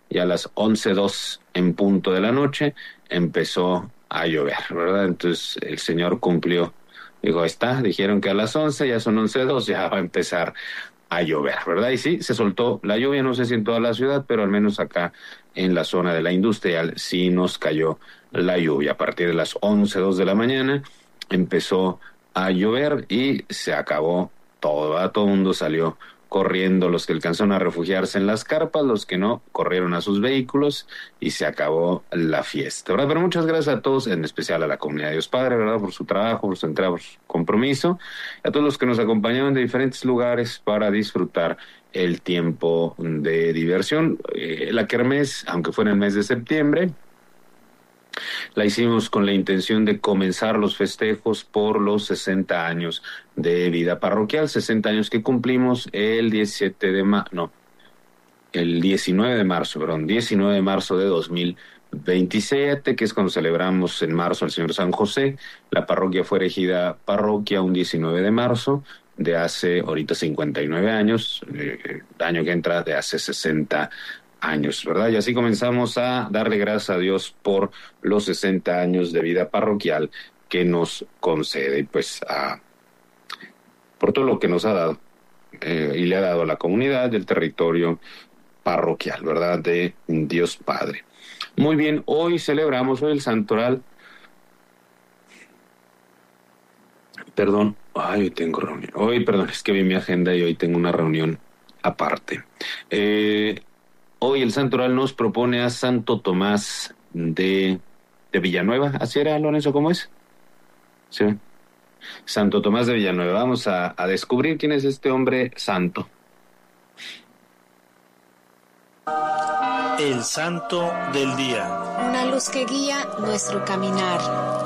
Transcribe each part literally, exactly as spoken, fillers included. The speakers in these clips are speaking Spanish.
y a las once dos en punto de la noche empezó a llover, ¿verdad? Entonces el Señor cumplió. Digo, ahí está, dijeron que a las once, ya son once dos, ya va a empezar a llover, ¿verdad? Y sí, se soltó la lluvia, no sé si en toda la ciudad, pero al menos acá en la zona de la industrial sí nos cayó la lluvia. A partir de las once dos de la mañana empezó a llover y se acabó todo, ¿verdad? Todo el mundo salió corriendo, los que alcanzaron a refugiarse en las carpas, los que no, corrieron a sus vehículos y se acabó la fiesta, ¿verdad? Pero muchas gracias a todos, en especial a la comunidad de Dios Padre, ¿verdad? Por su trabajo, por su entrega, por su compromiso, y a todos los que nos acompañaron de diferentes lugares para disfrutar el tiempo de diversión. Eh, la kermés, aunque fue en el mes de septiembre, la hicimos con la intención de comenzar los festejos por los sesenta años de vida parroquial, sesenta años que cumplimos el diecisiete de marzo, no, el diecinueve de marzo, perdón, diecinueve de marzo de dos mil veintisiete, que es cuando celebramos en marzo al Señor San José. La parroquia fue erigida parroquia un diecinueve de marzo de hace ahorita cincuenta y nueve años, eh, año que entra de hace sesenta años, ¿verdad? Y así comenzamos a darle gracias a Dios por los sesenta años de vida parroquial que nos concede, pues, a, por todo lo que nos ha dado eh, y le ha dado a la comunidad del territorio parroquial, ¿verdad? De Dios Padre. Muy bien, hoy celebramos hoy el santoral. Perdón, ay, hoy tengo reunión. Hoy, perdón, es que vi mi agenda y hoy tengo una reunión aparte. Eh, Hoy el santoral nos propone a Santo Tomás de, de Villanueva. ¿Así era, Lorenzo? ¿Cómo es? Sí. Santo Tomás de Villanueva. Vamos a, a descubrir quién es este hombre santo. El santo del día. Una luz que guía nuestro caminar.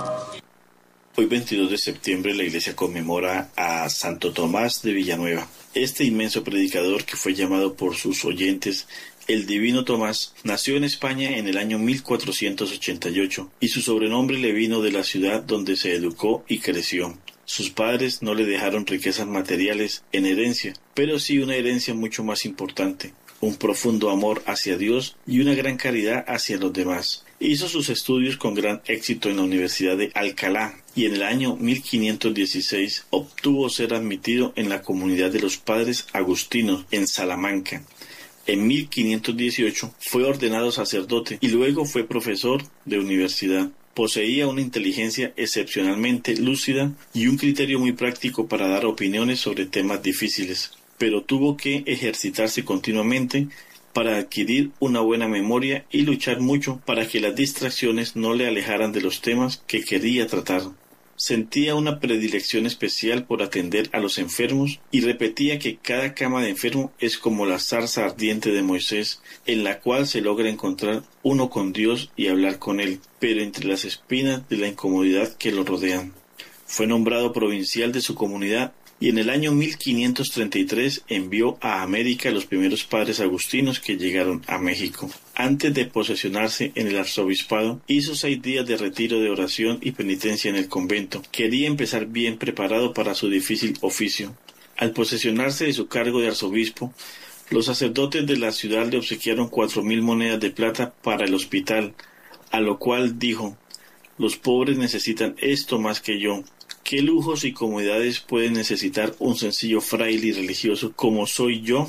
Hoy veintidós de septiembre la iglesia conmemora a Santo Tomás de Villanueva. Este inmenso predicador, que fue llamado por sus oyentes el Divino Tomás, nació en España en el año mil cuatrocientos ochenta y ocho y su sobrenombre le vino de la ciudad donde se educó y creció. Sus padres no le dejaron riquezas materiales en herencia, pero sí una herencia mucho más importante, un profundo amor hacia Dios y una gran caridad hacia los demás. Hizo sus estudios con gran éxito en la Universidad de Alcalá y en el año mil quinientos dieciséis obtuvo ser admitido en la comunidad de los Padres Agustinos en Salamanca. En mil quinientos dieciocho fue ordenado sacerdote y luego fue profesor de universidad. Poseía una inteligencia excepcionalmente lúcida y un criterio muy práctico para dar opiniones sobre temas difíciles, pero tuvo que ejercitarse continuamente para adquirir una buena memoria y luchar mucho para que las distracciones no le alejaran de los temas que quería tratar. Sentía una predilección especial por atender a los enfermos y repetía que cada cama de enfermo es como la zarza ardiente de Moisés, en la cual se logra encontrar uno con Dios y hablar con él, pero entre las espinas de la incomodidad que lo rodean. Fue nombrado provincial de su comunidad y en el año mil quinientos treinta y tres envió a América los primeros padres agustinos que llegaron a México. Antes de posesionarse en el arzobispado, hizo seis días de retiro de oración y penitencia en el convento. Quería empezar bien preparado para su difícil oficio. Al posesionarse de su cargo de arzobispo, los sacerdotes de la ciudad le obsequiaron cuatro mil monedas de plata para el hospital, a lo cual dijo: «Los pobres necesitan esto más que yo. ¿Qué lujos y comodidades puede necesitar un sencillo fraile y religioso como soy yo?».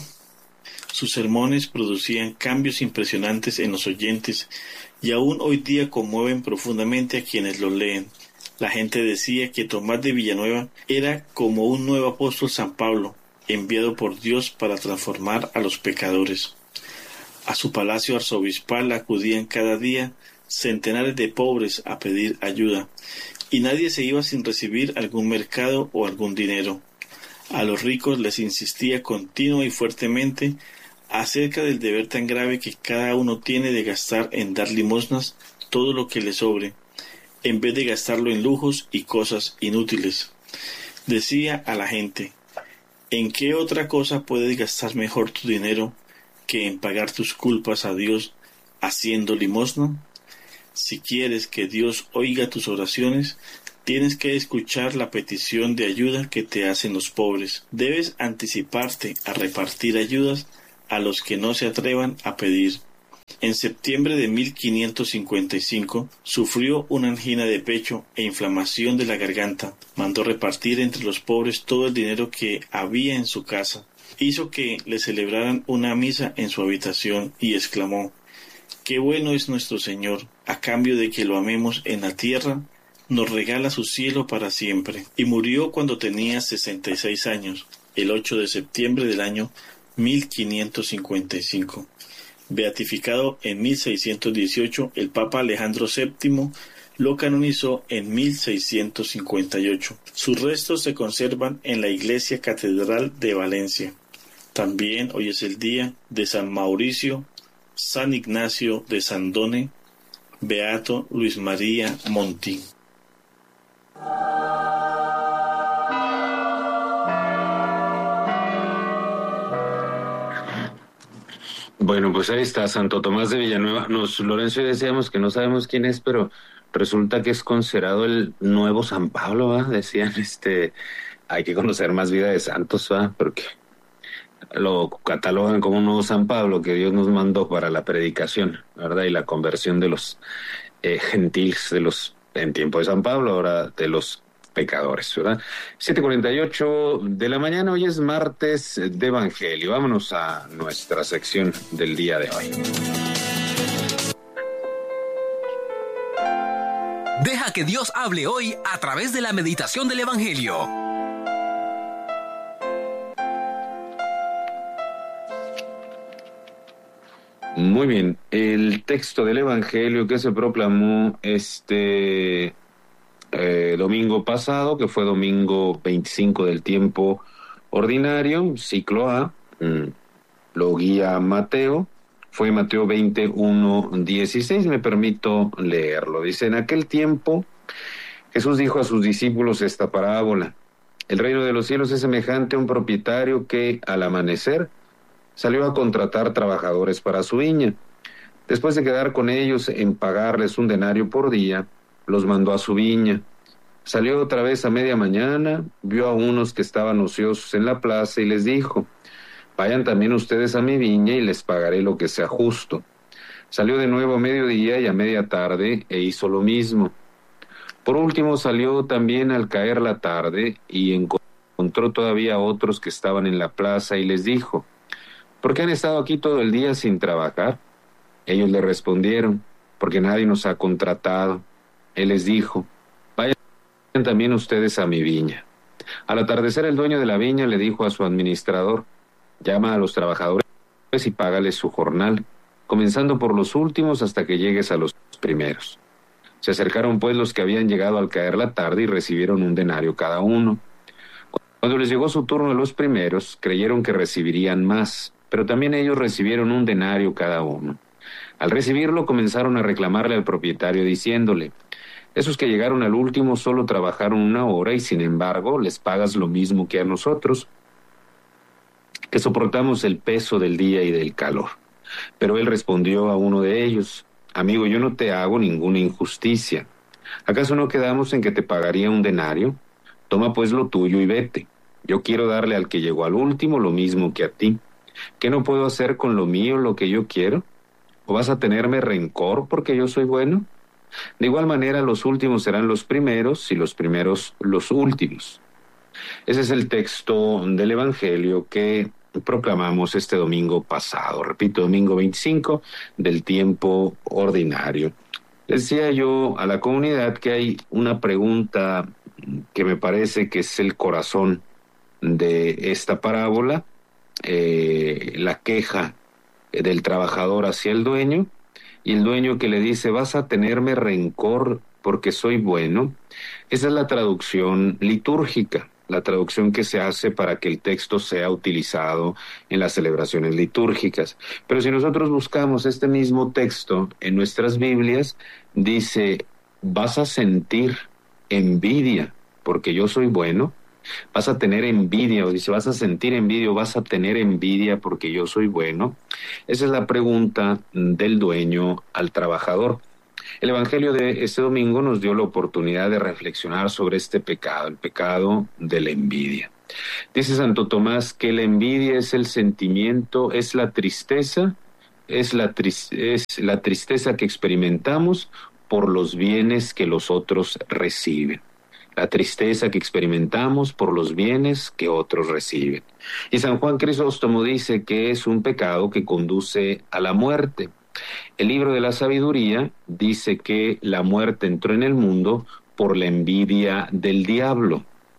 Sus sermones producían cambios impresionantes en los oyentes y aún hoy día conmueven profundamente a quienes los leen. La gente decía que Tomás de Villanueva era como un nuevo apóstol San Pablo, enviado por Dios para transformar a los pecadores. A su palacio arzobispal acudían cada día centenares de pobres a pedir ayuda, y nadie se iba sin recibir algún mercado o algún dinero. A los ricos les insistía continua y fuertemente acerca del deber tan grave que cada uno tiene de gastar en dar limosnas todo lo que le sobre, en vez de gastarlo en lujos y cosas inútiles. Decía a la gente: ¿en qué otra cosa puedes gastar mejor tu dinero que en pagar tus culpas a Dios haciendo limosna? Si quieres que Dios oiga tus oraciones, tienes que escuchar la petición de ayuda que te hacen los pobres. Debes anticiparte a repartir ayudas a los que no se atrevan a pedir. En septiembre de mil quinientos cincuenta y cinco sufrió una angina de pecho e inflamación de la garganta. Mandó repartir entre los pobres todo el dinero que había en su casa. Hizo que le celebraran una misa en su habitación y exclamó: «Qué bueno es nuestro Señor, a cambio de que lo amemos en la tierra, nos regala su cielo para siempre». Y murió cuando tenía sesenta y seis años, el ocho de septiembre del año mil quinientos cincuenta y cinco. Beatificado en mil seiscientos dieciocho, el Papa Alejandro séptimo lo canonizó en mil seiscientos cincuenta y ocho. Sus restos se conservan en la Iglesia Catedral de Valencia. También hoy es el día de San Mauricio, San Ignacio de Sandone, Beato Luis María Monti. Bueno, pues ahí está Santo Tomás de Villanueva. Nos, Lorenzo, decíamos que no sabemos quién es, pero resulta que es considerado el nuevo San Pablo, ¿va? Decían, este, hay que conocer más vida de santos, ¿va? Porque lo catalogan como un nuevo San Pablo que Dios nos mandó para la predicación, ¿verdad? Y la conversión de los eh, gentiles, de los, en tiempo de San Pablo, ahora de los pecadores, ¿verdad? siete cuarenta y ocho de la mañana, hoy es martes de Evangelio. Vámonos a nuestra sección del día de hoy. Deja que Dios hable hoy a través de la meditación del Evangelio. Muy bien, el texto del Evangelio que se proclamó este eh, domingo pasado, que fue domingo veinticinco del tiempo ordinario, ciclo A, mmm, lo guía Mateo, fue Mateo veintiuno dieciséis, me permito leerlo. Dice: en aquel tiempo Jesús dijo a sus discípulos esta parábola: el reino de los cielos es semejante a un propietario que al amanecer salió a contratar trabajadores para su viña. Después de quedar con ellos en pagarles un denario por día, los mandó a su viña. Salió otra vez a media mañana, vio a unos que estaban ociosos en la plaza y les dijo: vayan también ustedes a mi viña y les pagaré lo que sea justo. Salió de nuevo a mediodía y a media tarde e hizo lo mismo. Por último salió también al caer la tarde y encontró todavía a otros que estaban en la plaza y les dijo: ¿por qué han estado aquí todo el día sin trabajar? Ellos le respondieron: porque nadie nos ha contratado. Él les dijo: vayan también ustedes a mi viña. Al atardecer, el dueño de la viña le dijo a su administrador: llama a los trabajadores y págales su jornal, comenzando por los últimos hasta que llegues a los primeros. Se acercaron pues los que habían llegado al caer la tarde y recibieron un denario cada uno. Cuando les llegó su turno a los primeros, creyeron que recibirían más, pero también ellos recibieron un denario cada uno. Al recibirlo, comenzaron a reclamarle al propietario diciéndole: esos que llegaron al último solo trabajaron una hora y sin embargo les pagas lo mismo que a nosotros, que soportamos el peso del día y del calor. Pero él respondió a uno de ellos: amigo, yo no te hago ninguna injusticia. ¿Acaso no quedamos en que te pagaría un denario? Toma pues lo tuyo y vete. Yo quiero darle al que llegó al último lo mismo que a ti. ¿Qué no puedo hacer con lo mío lo que yo quiero? ¿O vas a tenerme rencor porque yo soy bueno? De igual manera, los últimos serán los primeros y los primeros los últimos. Ese es el texto del Evangelio que proclamamos este domingo pasado. Repito, domingo veinticinco del tiempo ordinario. Decía yo a la comunidad que hay una pregunta que me parece que es el corazón de esta parábola, eh, la queja del trabajador hacia el dueño, y el dueño que le dice: vas a tenerme rencor porque soy bueno. Esa es la traducción litúrgica, la traducción que se hace para que el texto sea utilizado en las celebraciones litúrgicas. Pero si nosotros buscamos este mismo texto en nuestras Biblias, dice: vas a sentir envidia porque yo soy bueno. Vas a tener envidia, o dice: vas a sentir envidia, o vas a tener envidia porque yo soy bueno. Esa es la pregunta del dueño al trabajador. El Evangelio de este domingo nos dio la oportunidad de reflexionar sobre este pecado, el pecado de la envidia. Dice Santo Tomás que la envidia es el sentimiento, es la tristeza es la, tris- es la tristeza que experimentamos por los bienes que los otros reciben. La tristeza que experimentamos por los bienes que otros reciben. Y San Juan Crisóstomo dice que es un pecado que conduce a la muerte. El libro de la sabiduría dice que la muerte entró en el mundo por la envidia del diablo.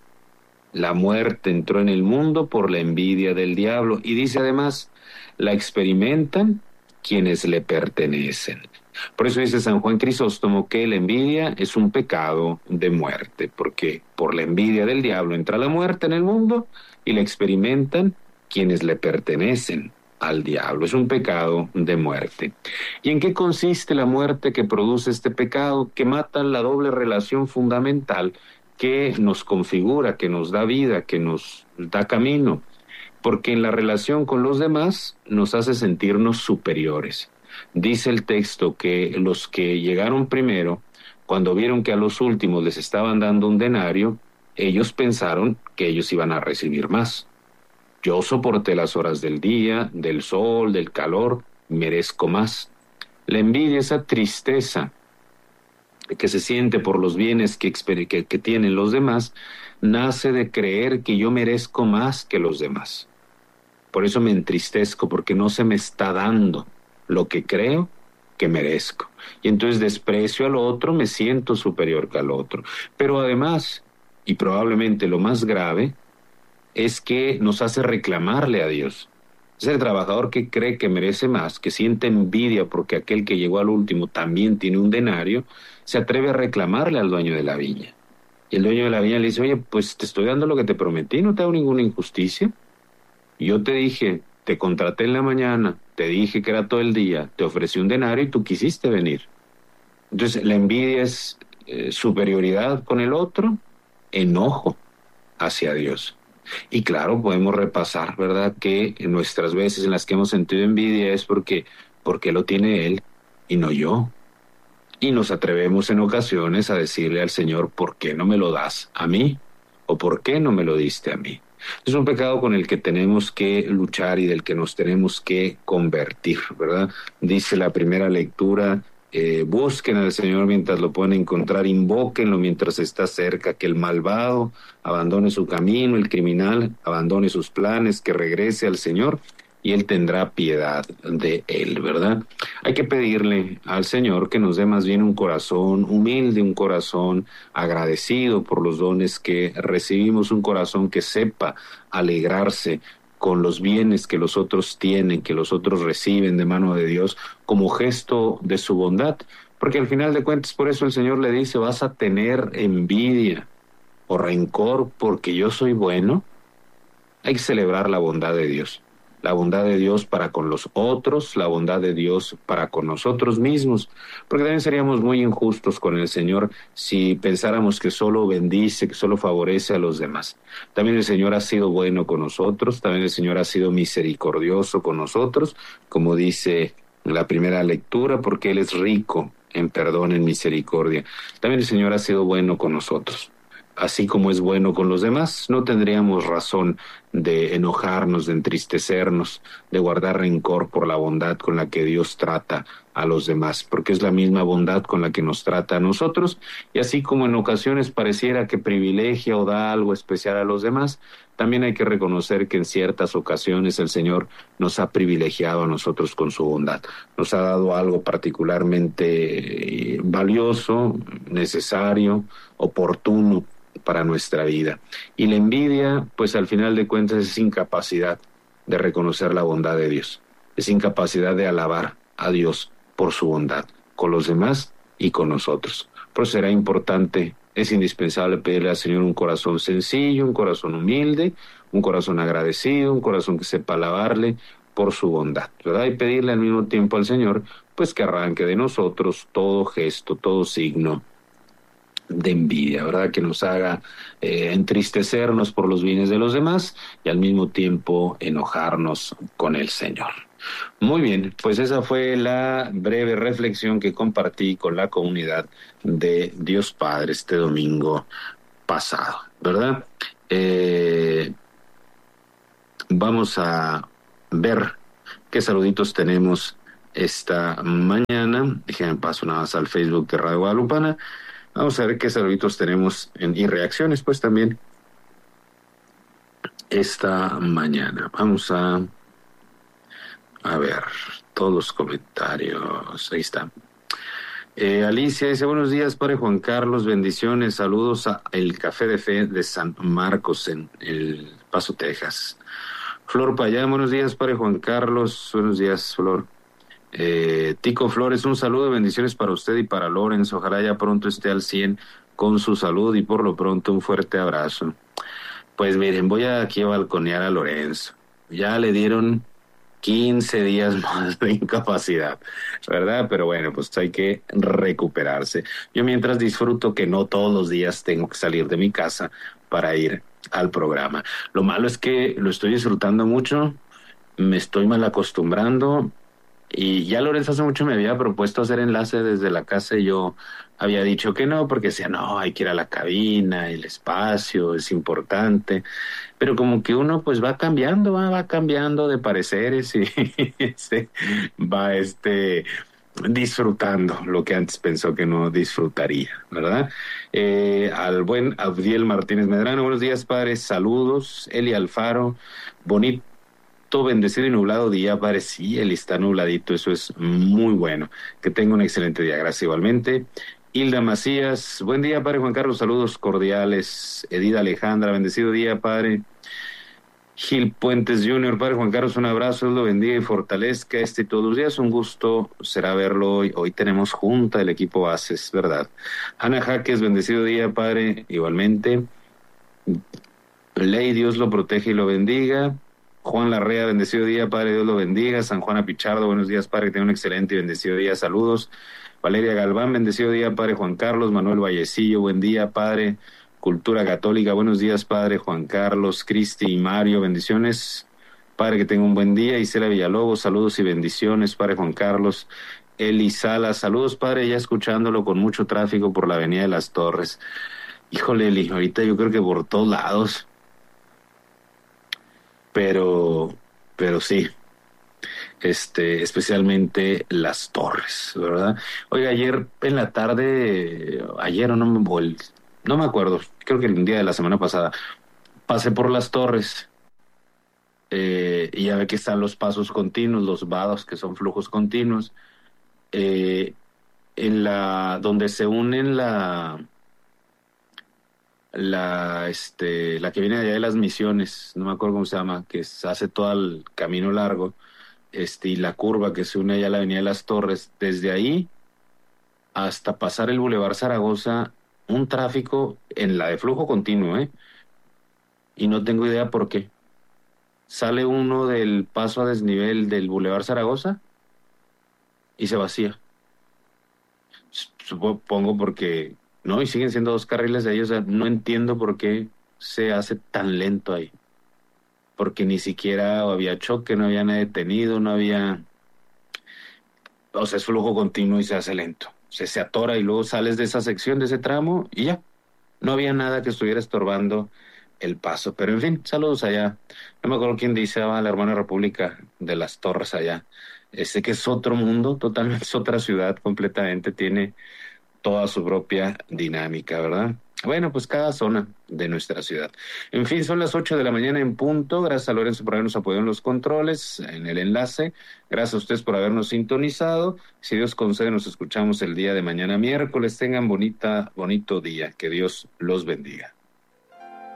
La muerte entró en el mundo por la envidia del diablo. Y dice además, la experimentan quienes le pertenecen. Por eso dice San Juan Crisóstomo que la envidia es un pecado de muerte, porque por la envidia del diablo entra la muerte en el mundo y la experimentan quienes le pertenecen al diablo. Es un pecado de muerte. ¿Y en qué consiste la muerte que produce este pecado? Que mata la doble relación fundamental que nos configura, que nos da vida, que nos da camino. Porque en la relación con los demás nos hace sentirnos superiores. Dice el texto que los que llegaron primero, cuando vieron que a los últimos les estaban dando un denario, ellos pensaron que ellos iban a recibir más. Yo soporté las horas del día, del sol, del calor, merezco más. La envidia, esa tristeza que se siente por los bienes que, que, que tienen los demás, nace de creer que yo merezco más que los demás. Por eso me entristezco, porque no se me está dando lo que creo que merezco. Y entonces desprecio al otro, me siento superior que al otro. Pero además, y probablemente lo más grave, es que nos hace reclamarle a Dios. Es el trabajador que cree que merece más, que siente envidia porque aquel que llegó al último también tiene un denario, se atreve a reclamarle al dueño de la viña. Y el dueño de la viña le dice, oye, pues te estoy dando lo que te prometí, no te hago ninguna injusticia. Yo te dije, te contraté en la mañana, te dije que era todo el día, te ofrecí un denario y tú quisiste venir. Entonces la envidia es eh, superioridad con el otro, enojo hacia Dios. Y claro, podemos repasar, ¿verdad?, que en nuestras veces en las que hemos sentido envidia es porque, porque lo tiene Él y no yo. Y nos atrevemos en ocasiones a decirle al Señor, ¿por qué no me lo das a mí? ¿O por qué no me lo diste a mí? Es un pecado con el que tenemos que luchar y del que nos tenemos que convertir, ¿verdad? Dice la primera lectura, eh, busquen al Señor mientras lo pueden encontrar, invóquenlo mientras está cerca, que el malvado abandone su camino, el criminal abandone sus planes, que regrese al Señor y Él tendrá piedad de él, ¿verdad? Hay que pedirle al Señor que nos dé más bien un corazón humilde, un corazón agradecido por los dones que recibimos, un corazón que sepa alegrarse con los bienes que los otros tienen, que los otros reciben de mano de Dios, como gesto de su bondad. Porque al final de cuentas, por eso el Señor le dice, vas a tener envidia o rencor porque yo soy bueno. Hay que celebrar la bondad de Dios. La bondad de Dios para con los otros, la bondad de Dios para con nosotros mismos, porque también seríamos muy injustos con el Señor si pensáramos que solo bendice, que solo favorece a los demás. También el Señor ha sido bueno con nosotros, también el Señor ha sido misericordioso con nosotros, como dice la primera lectura, porque Él es rico en perdón, en misericordia. También el Señor ha sido bueno con nosotros. Así como es bueno con los demás, no tendríamos razón de enojarnos, de entristecernos, de guardar rencor por la bondad con la que Dios trata a los demás, porque es la misma bondad con la que nos trata a nosotros, y así como en ocasiones pareciera que privilegia o da algo especial a los demás, también hay que reconocer que en ciertas ocasiones el Señor nos ha privilegiado a nosotros con su bondad, nos ha dado algo particularmente valioso, necesario, oportuno para nuestra vida. Y la envidia, pues al final de cuentas es incapacidad de reconocer la bondad de Dios, es incapacidad de alabar a Dios por su bondad con los demás y con nosotros. Por eso será importante, es indispensable pedirle al Señor un corazón sencillo, un corazón humilde, un corazón agradecido, un corazón que sepa alabarle por su bondad, ¿verdad? Y pedirle al mismo tiempo al Señor, pues que arranque de nosotros todo gesto, todo signo de envidia, ¿verdad? Que nos haga eh, entristecernos por los bienes de los demás y al mismo tiempo enojarnos con el Señor. Muy bien, pues esa fue la breve reflexión que compartí con la comunidad de Dios Padre este domingo pasado, ¿verdad? Eh, vamos a ver qué saluditos tenemos esta mañana. Déjenme paso nada más al Facebook de Radio Guadalupana. Vamos a ver qué saluditos tenemos en, y reacciones, pues también esta mañana. Vamos a, a ver todos los comentarios. Ahí está. Eh, Alicia dice, buenos días, padre Juan Carlos, bendiciones, saludos a El Café de Fe de San Marcos en El Paso, Texas. Flor Payán, buenos días, padre Juan Carlos, buenos días, Flor. Eh, Tico Flores, un saludo, bendiciones para usted y para Lorenz, ojalá ya pronto esté al cien con su salud y por lo pronto un fuerte abrazo. Pues miren, voy a aquí a balconear a Lorenzo, ya le dieron quince días más de incapacidad, ¿verdad? Pero bueno, pues hay que recuperarse. Yo mientras disfruto que no todos los días tengo que salir de mi casa para ir al programa. Lo malo es que lo estoy disfrutando mucho, me estoy mal acostumbrando y ya Lorenzo hace mucho me había propuesto hacer enlace desde la casa y yo había dicho que no, porque decía, no, hay que ir a la cabina, el espacio es importante. Pero como que uno pues va cambiando, va, va cambiando de pareceres y se va este disfrutando lo que antes pensó que no disfrutaría, ¿verdad? Eh, al buen Abdiel Martínez Medrano, buenos días, padre, saludos. Eli Alfaro, bonito, bendecido y nublado día, padre. Sí, Eli, está nubladito, eso es muy bueno. Que tenga un excelente día, gracias igualmente. Hilda Macías, buen día, padre Juan Carlos, saludos cordiales. Edith Alejandra, bendecido día, padre. Gil Puentes junior, padre Juan Carlos, un abrazo, Dios lo bendiga y fortalezca este y todos los días, un gusto será verlo hoy. Hoy tenemos junta el equipo bases, ¿verdad? Ana Jaques, bendecido día, padre, igualmente. Ley, Dios lo protege y lo bendiga. Juan Larrea, bendecido día, padre, Dios lo bendiga. San Juana Pichardo, buenos días, padre, que tenga un excelente y bendecido día, saludos. Valeria Galván, bendecido día, padre Juan Carlos. Manuel Vallecillo, buen día, padre. Cultura Católica, buenos días, padre Juan Carlos. Cristi y Mario, bendiciones. Padre, que tenga un buen día. Isela Villalobos, saludos y bendiciones, padre Juan Carlos. Eli Salas, saludos, padre, ya escuchándolo con mucho tráfico por la avenida de las Torres. Híjole, Eli, ahorita yo creo que por todos lados. Pero, pero sí. Este, especialmente las Torres, ¿verdad? Oiga, ayer en la tarde, ayer o no me vol, no me acuerdo, creo que el día de la semana pasada, pasé por las Torres eh, y ya ve que están los pasos continuos, los vados que son flujos continuos, eh, en la, donde se unen la, la, este, la que viene de allá de las Misiones, no me acuerdo cómo se llama, que se hace todo el camino largo. Este, y la curva que se une allá a la avenida de las Torres, desde ahí hasta pasar el Boulevard Zaragoza, un tráfico en la de flujo continuo, ¿eh? Y no tengo idea por qué. Sale uno del paso a desnivel del Boulevard Zaragoza y se vacía. Supongo porque, no, y siguen siendo dos carriles de ellos, o sea, no entiendo por qué se hace tan lento ahí. Porque ni siquiera había choque, no había nada detenido, no había... O sea, es flujo continuo y se hace lento. Se, se atora y luego sales de esa sección, de ese tramo, y ya. No había nada que estuviera estorbando el paso. Pero en fin, saludos allá. No me acuerdo quién dice, ah, la hermana República de las Torres allá. Sé que es otro mundo, totalmente es otra ciudad completamente, tiene toda su propia dinámica, ¿verdad? Bueno, pues cada zona de nuestra ciudad. En fin, son las ocho de la mañana en punto. Gracias a Lorenzo por habernos apoyado en los controles, en el enlace. Gracias a ustedes por habernos sintonizado. Si Dios concede, nos escuchamos el día de mañana miércoles. Tengan bonita, bonito día. Que Dios los bendiga.